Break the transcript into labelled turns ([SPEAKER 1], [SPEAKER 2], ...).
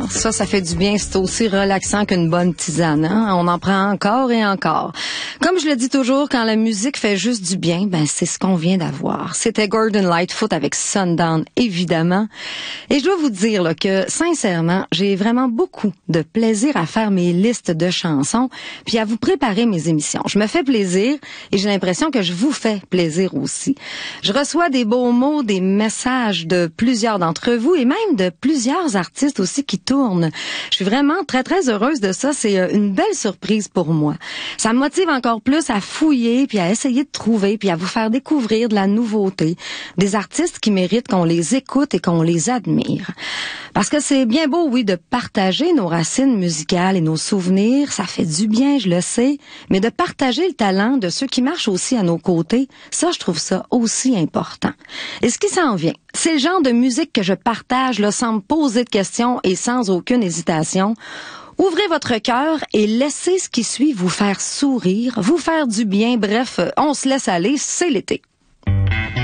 [SPEAKER 1] Ça fait du bien. C'est aussi relaxant qu'une bonne tisane. Hein? On en prend encore et encore. Comme je le dis toujours, quand la musique fait juste du bien, ben c'est ce qu'on vient d'avoir. C'était Gordon Lightfoot avec Sundown, évidemment. Et je dois vous dire là, que, sincèrement, j'ai vraiment beaucoup de plaisir à faire mes listes de chansons, puis à vous préparer mes émissions. Je me fais plaisir et j'ai l'impression que je vous fais plaisir aussi. Je reçois des beaux mots, des messages de plusieurs d'entre vous et même de plusieurs artistes aussi qui tournent. Je suis vraiment très, très heureuse de ça. C'est une belle surprise pour moi. Ça me motive encore plus à fouiller, puis à essayer de trouver, puis à vous faire découvrir de la nouveauté, des artistes qui méritent qu'on les écoute et qu'on les admire. Parce que c'est bien beau, oui, de partager nos racines musicales et nos souvenirs, ça fait du bien, je le sais, mais de partager le talent de ceux qui marchent aussi à nos côtés, ça, je trouve ça aussi important. Et ce qui s'en vient, c'est le genre de musique que je partage là, sans me poser de questions et sans aucune hésitation. Ouvrez votre cœur et laissez ce qui suit vous faire sourire, vous faire du bien. Bref, on se laisse aller, c'est l'été.